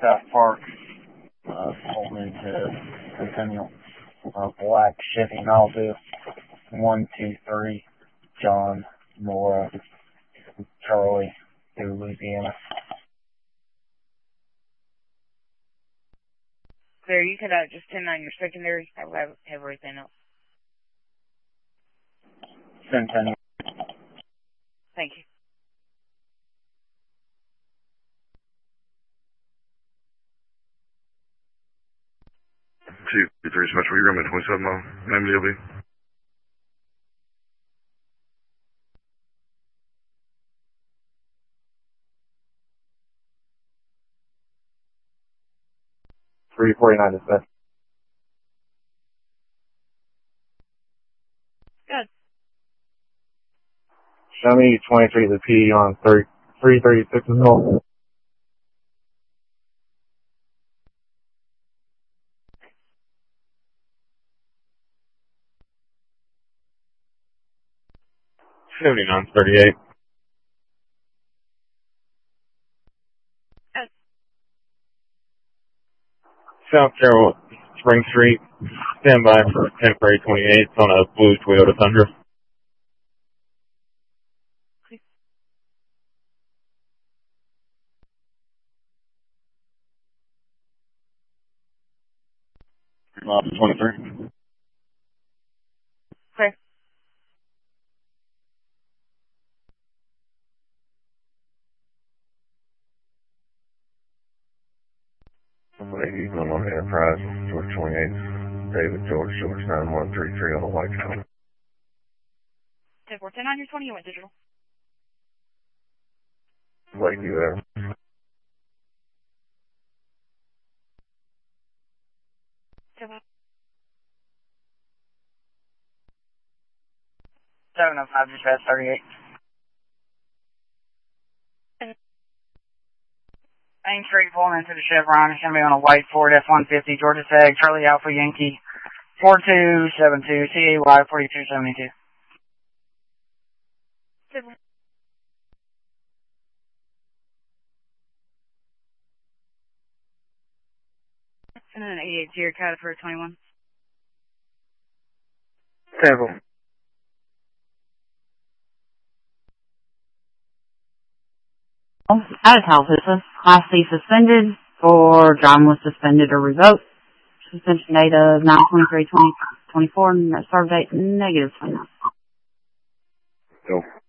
South Park, pulled into Centennial. Black Chevy Malibu, 123, John, Nora, Charlie, to Louisiana. Clear, you could just 10-9 your secondary. I will have everything else. Centennial. Thank you. 2-3 special, you're going to 27 mile, name DLB. $349 dispatch. Good. Show me 23 the P on 336 as well. $79.38. Good. South Carroll, Spring Street, stand by for temporary 28 on a blue Toyota Tundra. Lost 23. Clear. Lady, I'm on Enterprise, George 28, David George 9133 on the White House. 10-4-10 on your 20, you went digital. Lady there. 705 dispatch 38. Main Street pulling into the Chevron. It's going to be on a white Ford F-150 Georgia Tag, Charlie Alpha Yankee 4272 CAY 4272. And an 88 Tier Cat for 21. Several. Out of Talvisa, Class C suspended for driving was suspended or revoked. Suspension date of 9/23/2024, and serve date -29. Go.